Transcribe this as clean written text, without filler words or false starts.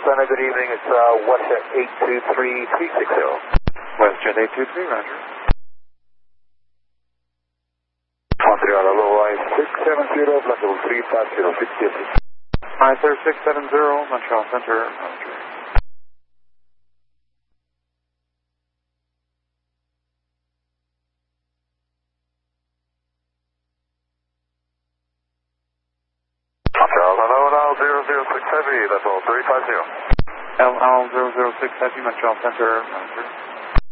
Center, good evening. It's WestJet 823360. WestJet 823, roger. 13 on the low line 670, flight 350, 6 Hi, sir, 670, Montreal Center, roger. Hello, now 006 Heavy, that's all 350. LL006 Heavy, Montreal Center, roger.